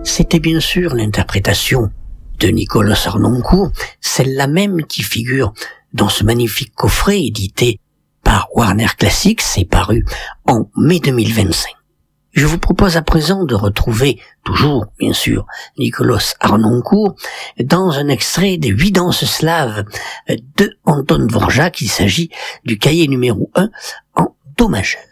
C'était bien sûr l'interprétation de Nicolas Harnoncourt, celle-là même qui figure dans ce magnifique coffret édité par Warner Classics et paru en mai 2025. Je vous propose à présent de retrouver, toujours bien sûr, Nicolas Harnoncourt dans un extrait des 8 danses slaves de Anton Dvorak. Il s'agit du cahier numéro 1 en do majeur.